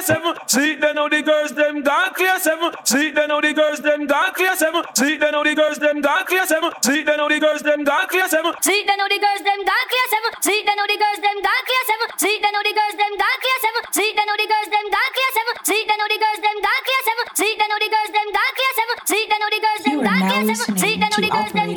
seven. See then how the girls them gone clear seven. See then how the girls them gone clear seven. See then how the girls them gone clear seven. See then how the girls them gone clear seven. See then how the girls them gone clear seven. See then how the girls them gone clear seven. See then how the girls them gone clear seven. See then how the girls them gone clear seven. See then how the girls them gone clear seven. See then how the girls them gone clear seven. See then how the girls them gone clear seven. See then how the girls them